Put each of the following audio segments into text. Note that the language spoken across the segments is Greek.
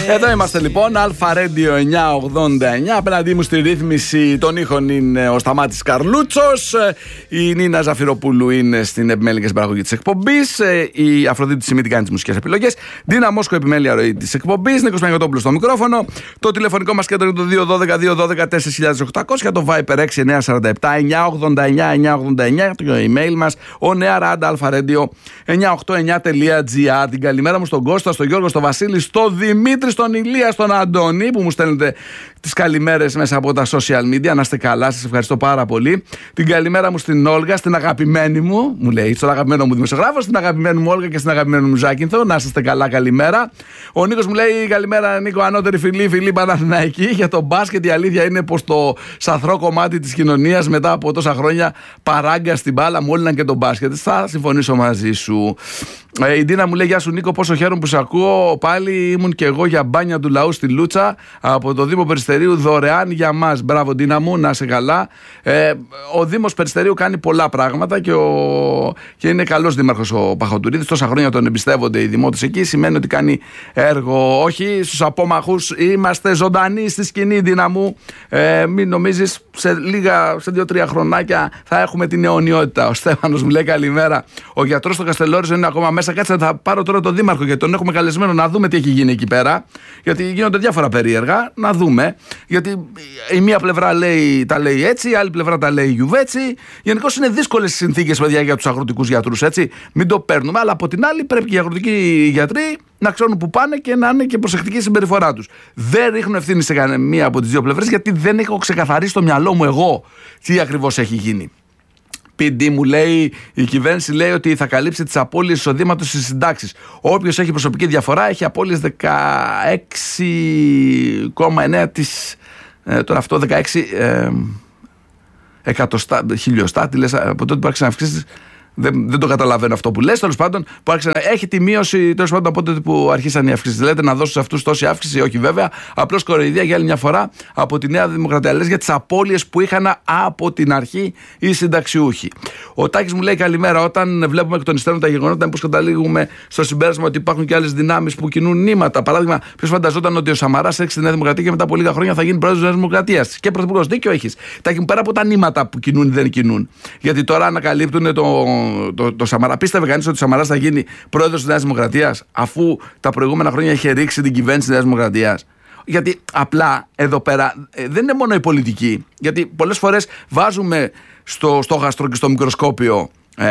Εδώ είμαστε λοιπόν, Αλφα Radio 989. Απέναντί μου στη ρύθμιση των ήχων είναι ο Σταμάτης Καρλούτσος. Η Νίνα Ζαφυροπούλου είναι στην επιμέλεια και στην παραγωγή της εκπομπής. Η Αφροδίτη Σιμίτη κάνει τις μουσικές επιλογές. Ντίνα Μόσκο, επιμέλεια ροή της εκπομπής. Νίκος Παναγιωτόπουλος στο μικρόφωνο. Το τηλεφωνικό μας κέντρο είναι το 212-212-4800. Το Viper 6947-989-989. Το email μας onearadalpha.radio989.gr. Την καλημέρα μου στον Κώστα, στον Γιώργο, στον Βασίλη, στον Δημήτρη, στον Ηλία, στον Αντώνη που μου στέλνετε τις καλημέρες μέσα από τα social media. Να είστε καλά, σας ευχαριστώ πάρα πολύ. Την καλημέρα μου στην Όλγα, στην αγαπημένη μου, μου λέει, στον αγαπημένο μου δημοσιογράφο, στην αγαπημένη μου Όλγα και στην αγαπημένη μου Ζάκυνθο. Να είστε καλά, καλημέρα. Ο Νίκος μου λέει, καλημέρα Νίκο, ανώτερη φιλή Παναθηναϊκή. Για το μπάσκετ η αλήθεια είναι πως το σαθρό κομμάτι της κοινωνίας μετά από τόσα χρόνια παράγκα στην μπάλα μόλυναν και το μπάσκετ. Θα συμφωνήσω μαζί σου. Η Ντίνα μου λέει, γεια σου Νίκο, πόσο χαίρομαι που σε ακούω. Πάλι ήμουν και εγώ για μπάνια του λαού στη Λούτσα από το Δήμο Περιστερίου, δωρεάν για μας. Μπράβο Ντίνα μου, να είσαι καλά. Ο Δήμος Περιστερίου κάνει πολλά πράγματα και είναι καλός δήμαρχος ο Παχωτουρίδης. Τόσα χρόνια τον εμπιστεύονται οι δημότες εκεί. Σημαίνει ότι κάνει έργο. Όχι στους απόμαχους, είμαστε ζωντανοί στη σκηνή, Ντίνα μου. Μην νομίζεις, σε 2-3 χρονάκια θα έχουμε την αιωνιότητα. Ο Στέφανος μου λέει καλημέρα. Ο γιατρός στο Καστελόριζο είναι ακόμα μέσα. Κάτσε, θα πάρω τώρα τον δήμαρχο γιατί τον έχουμε καλεσμένο να δούμε τι έχει γίνει εκεί πέρα. Γιατί γίνονται διάφορα περίεργα. Να δούμε. Γιατί η μία πλευρά τα λέει έτσι, η άλλη πλευρά τα λέει γιουβέτσι. Γενικώς είναι δύσκολες οι συνθήκες, παιδιά, για τους αγροτικούς γιατρούς. Έτσι. Μην το παίρνουμε. Αλλά από την άλλη πρέπει και οι αγροτικοί γιατροί να ξέρουν που πάνε και να είναι και προσεκτική η συμπεριφορά τους. Δεν ρίχνω ευθύνη σε καμία από τις δύο πλευρές γιατί δεν έχω ξεκαθαρίσει στο μυαλό μου εγώ τι ακριβώς έχει γίνει. PD μου λέει, η κυβέρνηση λέει ότι θα καλύψει τις απώλειες εισοδήματος στις συντάξεις. Όποιος έχει προσωπική διαφορά έχει απώλειες 16,9 τώρα αυτό 16 εκατοστά, χιλιοστά, τι λες, από τότε που άρχισαν να αυξήσεις. Δεν το καταλαβαίνω αυτό που λες. Τέλος πάντων, που έχει τη μείωση τέλος πάντων από τότε που αρχίσαν οι αυξήσεις. Λέτε να δώσω σε αυτούς τόση αύξηση, όχι βέβαια. Απλώς κοροϊδία για άλλη μια φορά από τη Νέα Δημοκρατία. Λες για τις απώλειες που είχαν από την αρχή οι συνταξιούχοι. Ο Τάκης μου λέει καλημέρα. Όταν βλέπουμε εκ των υστέρων τα γεγονότα, μήπως καταλήγουμε στο συμπέρασμα ότι υπάρχουν και άλλες δυνάμεις που κινούν νήματα. Παράδειγμα, ποιος φανταζόταν ότι ο Σαμαράς έρχεται στη Νέα Δημοκρατία και μετά από λίγα χρόνια θα γίνει πρόεδρος της Νέας Δημοκρατίας. Και πρωθυπουργός, δίκιο έχεις. Τάκη μου, πέρα από τα νήματα που κινούν ή δεν κινούν. Γιατί τώρα ανακαλύπτουν το Σαμαρά. Πίστευε κανείς ότι ο Σαμαράς θα γίνει πρόεδρος της Νέας Δημοκρατίας αφού τα προηγούμενα χρόνια είχε ρίξει την κυβέρνηση της Νέας Δημοκρατίας? Γιατί απλά εδώ πέρα δεν είναι μόνο η πολιτική. Γιατί πολλές φορές βάζουμε στο στόχαστρο και στο μικροσκόπιο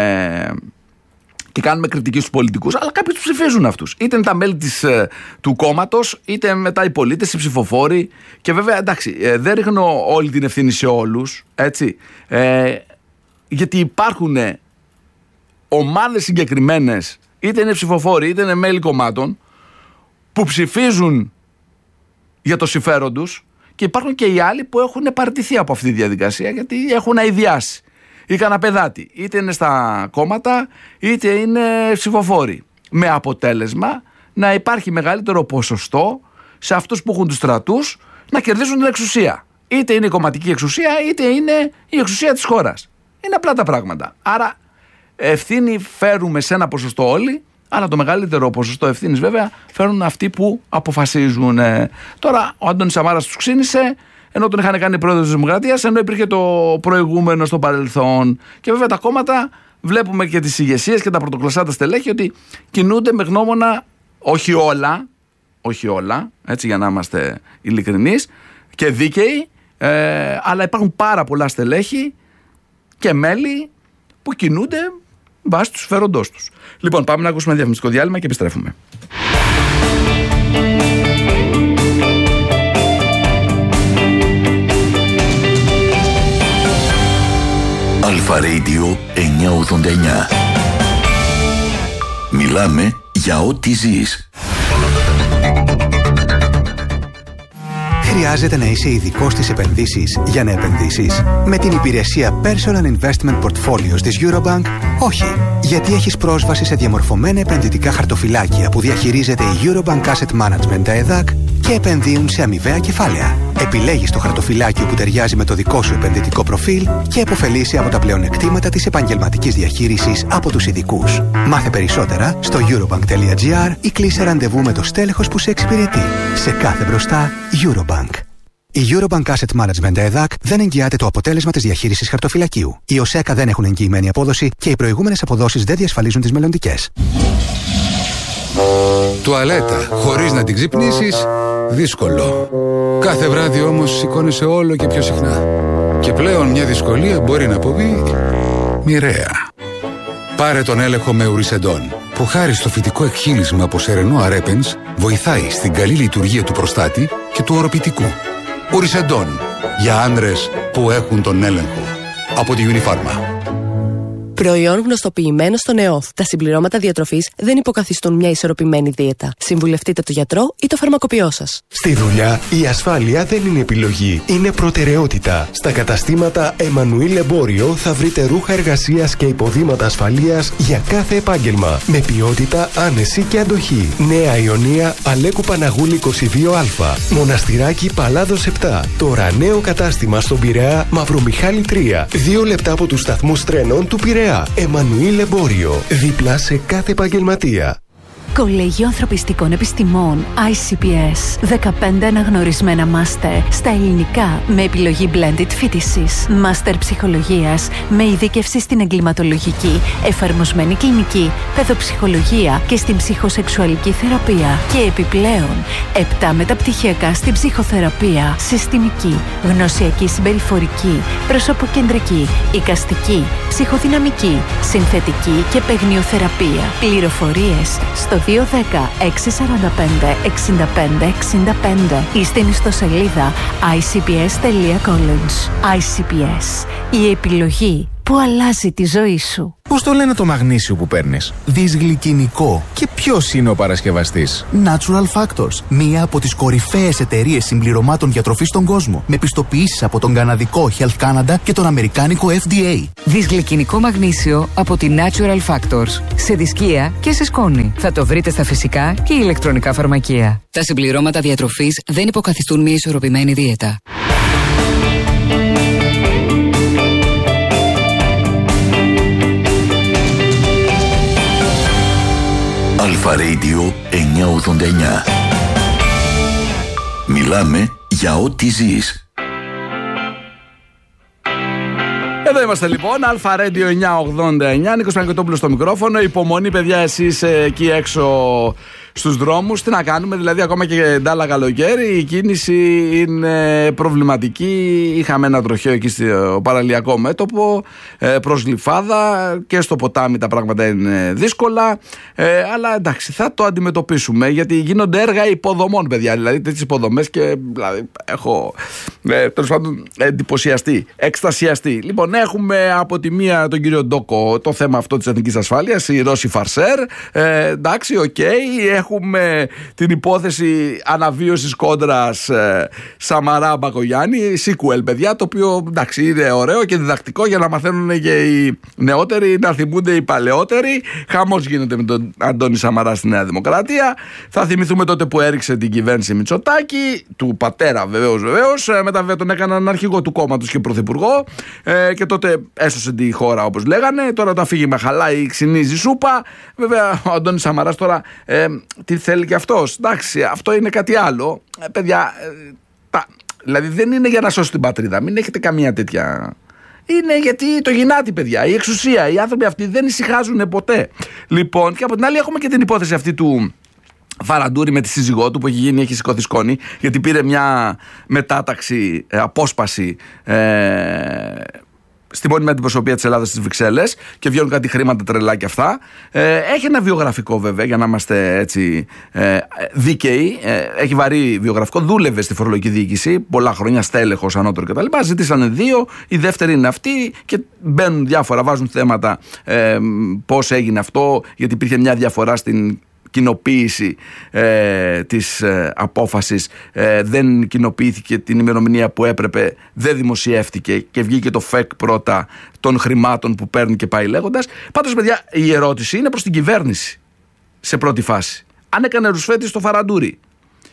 και κάνουμε κριτική στους πολιτικούς, αλλά κάποιοι τους ψηφίζουν αυτούς. Είτε είναι τα μέλη του κόμματος, είτε μετά οι πολίτες, οι ψηφοφόροι. Και βέβαια, εντάξει, δεν ρίχνω όλη την ευθύνη σε όλους, έτσι. Γιατί υπάρχουν ομάδες συγκεκριμένες, είτε είναι ψηφοφόροι είτε είναι μέλη κομμάτων, που ψηφίζουν για το συμφέρον τους, και υπάρχουν και οι άλλοι που έχουν παρτιθεί από αυτή τη διαδικασία γιατί έχουν αηδιάσει ή καναπεδάτη, είτε είναι στα κόμματα είτε είναι ψηφοφόροι, με αποτέλεσμα να υπάρχει μεγαλύτερο ποσοστό σε αυτούς που έχουν τους στρατούς να κερδίσουν την εξουσία. Είτε είναι η κομματική εξουσία είτε είναι η εξουσία της χώρας. Είναι απλά τα πράγματα. Άρα ευθύνη φέρουμε σε ένα ποσοστό όλοι, αλλά το μεγαλύτερο ποσοστό ευθύνης βέβαια φέρουν αυτοί που αποφασίζουν. Τώρα ο Αντώνης Σαμάρας τους ξύνησε, ενώ τον είχαν κάνει πρόεδρος της Δημοκρατίας, ενώ υπήρχε το προηγούμενο στο παρελθόν. Και βέβαια τα κόμματα, βλέπουμε και τις ηγεσίες και τα πρωτοκλασσάτα στελέχη ότι κινούνται με γνώμονα, όχι όλα, έτσι, για να είμαστε ειλικρινείς και δίκαιοι, αλλά υπάρχουν πάρα πολλά στελέχη και μέλη που κινούνται βάσει του συμφέροντός τους. Λοιπόν, πάμε να ακούσουμε ένα διαφημιστικό διάλειμμα και επιστρέφουμε. Αλφα Radio 989. Μιλάμε για ό,τι ζεις. Χρειάζεται να είσαι ειδικός στις επενδύσεις για να επενδύσεις? Με την υπηρεσία Personal Investment Portfolios της Eurobank, όχι. Γιατί έχεις πρόσβαση σε διαμορφωμένα επενδυτικά χαρτοφυλάκια που διαχειρίζεται η Eurobank Asset Management ΕΕΔΑΚ και επενδύουν σε αμοιβαία κεφάλαια. Επιλέγεις το χαρτοφυλάκιο που ταιριάζει με το δικό σου επενδυτικό προφίλ και επωφελείσαι από τα πλεονεκτήματα της επαγγελματικής διαχείρισης από τους ειδικούς. Μάθε περισσότερα στο eurobank.gr ή κλείσε ραντεβού με το στέλεχος που σε εξυπηρετεί. Σε κάθε μπροστά, Eurobank. Η Eurobank Asset Management EDAC δεν εγγυάται το αποτέλεσμα της διαχείρισης χαρτοφυλακίου. Οι ΟΣΕΚΑ δεν έχουν εγγυημένη απόδοση και οι προηγούμενες αποδόσεις δεν διασφαλίζουν τις μελλοντικές. Τουαλέτα χωρίς να την ξυπνήσεις, δύσκολο. Κάθε βράδυ όμως σηκώνεσαι όλο και πιο συχνά. Και πλέον μια δυσκολία μπορεί να αποβεί μοιραία. Πάρε τον έλεγχο με Ουρισεντόν, που χάρη στο φυτικό εκχύλισμα από σερενό αρέπενς βοηθάει στην καλή λειτουργία του προστάτη και του οροπητικού. Ουρισεντόν, για άνδρες που έχουν τον έλεγχο. Από τη Unifarma. Προϊόν γνωστοποιημένο στον ΕΟΦ. Τα συμπληρώματα διατροφής δεν υποκαθιστούν μια ισορροπημένη δίαιτα. Συμβουλευτείτε τον γιατρό ή το φαρμακοποιό σας. Στη δουλειά, η ασφάλεια δεν είναι επιλογή, είναι προτεραιότητα. Στα καταστήματα Εμμανουήλ Εμπόριο θα βρείτε ρούχα εργασίας και υποδήματα ασφαλείας για κάθε επάγγελμα. Με ποιότητα, άνεση και αντοχή. Νέα Ιωνία, Αλέκου Παναγούλη 22Α. Μοναστηράκι Παλάδος 7. Τώρα νέο κατάστημα στον Πειραιά, Μαυρομιχάλη 3. 2 λεπτά από τους σταθμούς τρένων του Πειραιά. Εμμανουήλ Εμπόριο. Δίπλα σε κάθε επαγγελματία. Κολέγιο Ανθρωπιστικών Επιστημών ICPS. 15 αναγνωρισμένα μάστερ στα ελληνικά με επιλογή blended φοιτησης. Μάστερ ψυχολογίας με ειδίκευση στην εγκληματολογική, εφαρμοσμένη κλινική, παιδοψυχολογία και στην ψυχοσεξουαλική θεραπεία. Και επιπλέον 7 μεταπτυχιακά στην ψυχοθεραπεία, συστημική, γνωσιακή συμπεριφορική, προσωποκεντρική, εικαστική, ψυχοδυναμική, συνθετική και παιγνιοθεραπεία. Πληροφορίες στο 210-645-65-65 ή στην ιστοσελίδα icps.college. ICPS. Η επιλογή που αλλάζει τη ζωή σου. Πώς το λένε το μαγνήσιο που παίρνεις? Δυσγλυκινικό. Και ποιος είναι ο παρασκευαστής? Natural Factors. Μία από τις κορυφαίες εταιρείες συμπληρωμάτων διατροφής στον κόσμο. Με πιστοποιήσεις από τον καναδικό Health Canada και τον αμερικάνικο FDA. Δυσγλυκινικό μαγνήσιο από τη Natural Factors. Σε δισκία και σε σκόνη. Θα το βρείτε στα φυσικά και ηλεκτρονικά φαρμακεία. Τα συμπληρώματα διατροφής δεν υποκαθιστούν μια ισορροπημένη δίαιτα. Αλφα Radio 989. Μιλάμε για ό,τι ζεις. Εδώ είμαστε λοιπόν, Αλφα Radio 989, Νίκος Παναγιωτόπουλος στο μικρόφωνο. Υπομονή παιδιά εσείς εκεί έξω στους δρόμους. Τι να κάνουμε, δηλαδή ακόμα και ντάλα καλοκαίρι η κίνηση είναι προβληματική. Είχαμε ένα τροχαίο εκεί στο παραλιακό μέτωπο προς Γλυφάδα και στο ποτάμι τα πράγματα είναι δύσκολα, αλλά εντάξει θα το αντιμετωπίσουμε γιατί γίνονται έργα υποδομών παιδιά, δηλαδή τέτοιες υποδομές και δηλαδή, έχω τέλος πάντων εντυπωσιαστεί, εκστασιαστεί. Λοιπόν, έχουμε από τη μία τον κύριο Ντόκο το θέμα αυτό της εθνικής ασφάλειας, η Ρώση Φαρσέρ, εντάξει, οκ. Έχουμε την υπόθεση αναβίωσης κόντρας Σαμαρά Μπακογιάννη, sequel παιδιά, το οποίο εντάξει είναι ωραίο και διδακτικό για να μαθαίνουν και οι νεότεροι, να θυμούνται οι παλαιότεροι. Χαμός γίνεται με τον Αντώνη Σαμαρά στη Νέα Δημοκρατία. Θα θυμηθούμε τότε που έριξε την κυβέρνηση Μητσοτάκη, του πατέρα βεβαίως, μετά βέβαια τον έκαναν αρχηγό του κόμματος και πρωθυπουργό και τότε έσωσε τη χώρα όπως λέγανε. Τώρα το αφήγημα χαλάει, ξυνίζει σούπα. Βέβαια ο Αντώνης Σαμαράς τώρα τι θέλει και αυτός? Εντάξει, αυτό είναι κάτι άλλο. Παιδιά, δηλαδή δεν είναι για να σώσει την πατρίδα. Μην έχετε καμία τέτοια. Είναι γιατί το γυνάτι, παιδιά. Η εξουσία, οι άνθρωποι αυτοί δεν ησυχάζουν ποτέ. Λοιπόν, και από την άλλη έχουμε και την υπόθεση αυτή του Φαραντούρη με τη σύζυγό του που έχει σηκωθεί σκόνη, γιατί πήρε μια μετάταξη, απόσπαση στη μόνιμη αντιπροσωπεία της Ελλάδας στις Βρυξέλλες και βγαίνουν κάτι χρήματα τρελά και αυτά. Έχει ένα βιογραφικό βέβαια, για να είμαστε έτσι δίκαιοι. Έχει βαρύ βιογραφικό. Δούλευε στη φορολογική διοίκηση πολλά χρόνια, στέλεχος, ανώτερο κτλ. Ζήτησαν 2. Η δεύτερη είναι αυτή και μπαίνουν διάφορα, βάζουν θέματα πώς έγινε αυτό, γιατί υπήρχε μια διαφορά στην κοινοποίηση της απόφασης, δεν κοινοποιήθηκε την ημερομηνία που έπρεπε, δεν δημοσιεύτηκε και βγήκε το ΦΕΚ πρώτα των χρημάτων που παίρνει και πάει λέγοντας. Πάντως παιδιά η ερώτηση είναι προς την κυβέρνηση σε πρώτη φάση. Αν έκανε ρουσφέτη στο Φαραντούρι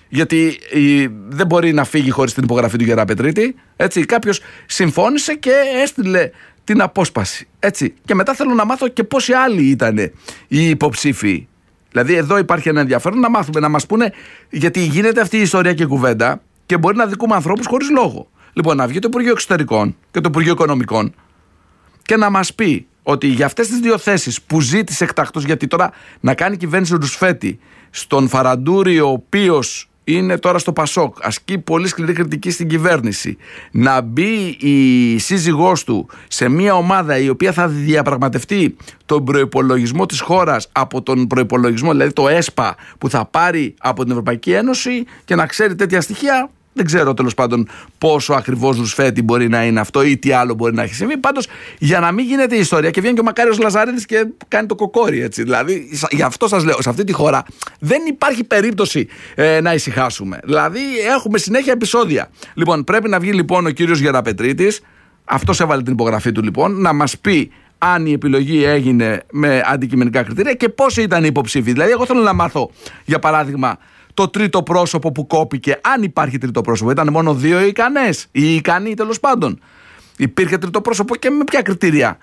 Γιατί δεν μπορεί να φύγει χωρίς την υπογραφή του Γεραπετρίτη. Έτσι, κάποιος συμφώνησε και έστειλε την απόσπαση. Έτσι. Και μετά θέλω να μάθω και πόσοι άλλοι ήταν οι υποψήφοι. Δηλαδή, εδώ υπάρχει ένα ενδιαφέρον να μάθουμε, να μας πούνε, γιατί γίνεται αυτή η ιστορία και κουβέντα και μπορεί να δικούμε ανθρώπους χωρίς λόγο. Λοιπόν, να βγει το Υπουργείο Εξωτερικών και το Υπουργείο Οικονομικών και να μας πει ότι για αυτές τις δύο θέσεις που ζήτησε εκτακτώς, γιατί τώρα να κάνει κυβέρνηση Ρουσφέτη στον Φαραντούρη, ο οποίος είναι τώρα στο Πασόκ, ασκεί πολύ σκληρή κριτική στην κυβέρνηση, να μπει η σύζυγός του σε μια ομάδα η οποία θα διαπραγματευτεί τον προϋπολογισμό της χώρας από τον προϋπολογισμό, δηλαδή το ΕΣΠΑ που θα πάρει από την Ευρωπαϊκή Ένωση, και να ξέρει τέτοια στοιχεία. Δεν ξέρω τέλος πάντων πόσο ακριβώς Ρουσφέτη μπορεί να είναι αυτό ή τι άλλο μπορεί να έχει συμβεί. Πάντως, για να μην γίνεται η ιστορία, και βγαίνει και ο Μακάριος Λαζαρίδης και κάνει το κοκόρι, έτσι. Δηλαδή, γι' αυτό σας λέω, σε αυτή τη χώρα δεν υπάρχει περίπτωση να ησυχάσουμε. Δηλαδή, έχουμε συνέχεια επεισόδια. Λοιπόν, πρέπει να βγει λοιπόν ο κύριος Γεραπετρίτης, αυτός έβαλε την υπογραφή του λοιπόν, να μας πει αν η επιλογή έγινε με αντικειμενικά κριτήρια και πόσοι ήταν οι υποψήφοι. Δηλαδή, εγώ θέλω να μάθω, για παράδειγμα, το τρίτο πρόσωπο που κόπηκε, αν υπάρχει τρίτο πρόσωπο. Ήταν μόνο δύο οι ικανές, οι ικανοί τέλος πάντων. Υπήρχε τρίτο πρόσωπο και με ποια κριτήρια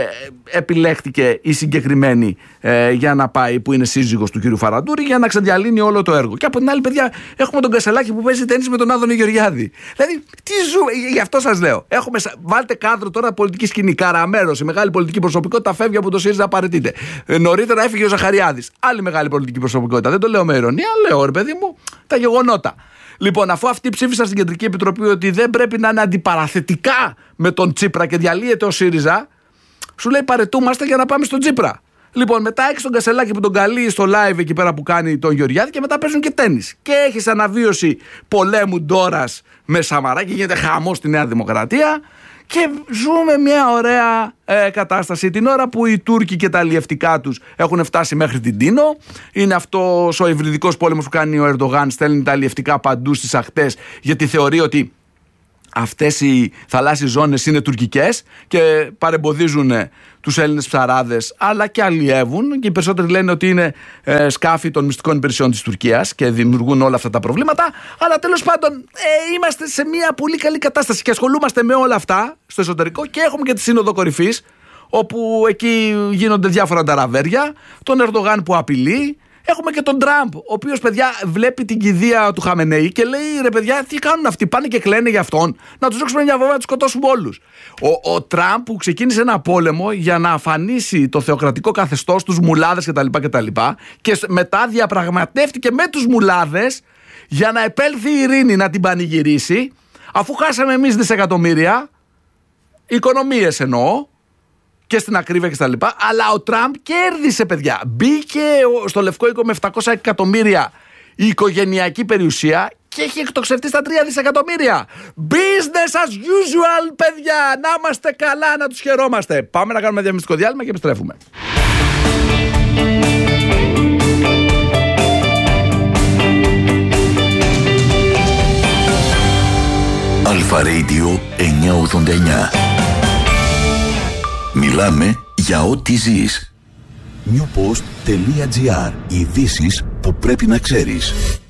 επιλέχθηκε η συγκεκριμένη για να πάει, που είναι σύζυγος του κύριου Φαραντούρη, για να ξεδιαλύνει όλο το έργο. Και από την άλλη, παιδιά, έχουμε τον Κασελάκη που παίζει τένις με τον Άδωνη Γεωργιάδη. Δηλαδή, τι ζούμε, γι' αυτό σας λέω. Βάλτε κάδρο τώρα πολιτική σκηνή. Καραμέρος, η μεγάλη πολιτική προσωπικότητα φεύγει από το ΣΥΡΙΖΑ, απαραίτηται. Νωρίτερα έφυγε ο Ζαχαριάδης. Άλλη μεγάλη πολιτική προσωπικότητα. Δεν το λέω με ειρωνία, λέω ρε παιδί μου τα γεγονότα. Λοιπόν, αφού αυτοί ψήφισαν στην Κεντρική Επιτροπή ότι δεν πρέπει να είναι αντιπαραθετικά με τον Τσίπρα και διαλύεται ο ΣΥΡΙΖΑ, σου λέει παρετούμαστε για να πάμε στον Τσίπρα. Λοιπόν, μετά έχεις τον Κασελάκη που τον καλεί στο live εκεί πέρα που κάνει τον Γεωργιάδη και μετά παίζουν και τένις. Και έχεις αναβίωση πολέμου Ντόρας με Σαμαρά και γίνεται χαμός στη Νέα Δημοκρατία. Και ζούμε μια ωραία κατάσταση την ώρα που οι Τούρκοι και τα αλλιευτικά τους έχουν φτάσει μέχρι την Τίνο. Είναι αυτός ο υβριδικός πόλεμος που κάνει ο Ερντογάν, στέλνει τα αλλιευτικά παντού στις ακτές, γιατί θεωρεί ότι αυτές οι θαλάσσιες ζώνες είναι τουρκικές και παρεμποδίζουν τους Έλληνες ψαράδες, αλλά και αλλιεύουν, και οι περισσότεροι λένε ότι είναι σκάφη των μυστικών υπηρεσιών της Τουρκίας και δημιουργούν όλα αυτά τα προβλήματα. Αλλά τέλος πάντων είμαστε σε μια πολύ καλή κατάσταση και ασχολούμαστε με όλα αυτά στο εσωτερικό, και έχουμε και τη Σύνοδο Κορυφής, όπου εκεί γίνονται διάφορα ταραβέρια, τον Ερντογάν που απειλεί. Έχουμε και τον Τραμπ, ο οποίος, παιδιά, βλέπει την κηδεία του Χαμενεή και λέει, ρε παιδιά, τι κάνουν αυτοί, πάνε και κλαίνε για αυτόν, να τους ρίξουμε μια βόμβα να τους σκοτώσουμε όλους. Ο Τραμπ που ξεκίνησε ένα πόλεμο για να αφανίσει το θεοκρατικό καθεστώς, τους μουλάδες κτλ. Και μετά διαπραγματεύτηκε με τους μουλάδες για να επέλθει η ειρήνη, να την πανηγυρίσει, αφού χάσαμε εμείς δισεκατομμύρια, οικονομίες εννοώ, και στην ακρίβεια και στα λοιπά, αλλά ο Τραμπ κέρδισε, παιδιά. Μπήκε στο Λευκό Οίκο με 700 εκατομμύρια η οικογενειακή περιουσία και έχει εκτοξευτεί στα 3 δισεκατομμύρια. Business as usual, παιδιά. Να είμαστε καλά, να τους χαιρόμαστε. Πάμε να κάνουμε διαφημιστικό διάλειμμα και επιστρέφουμε. Αλφα Radio 989. Μιλάμε για ό,τι ζεις. Newpost.gr. Ειδήσεις που πρέπει να ξέρεις.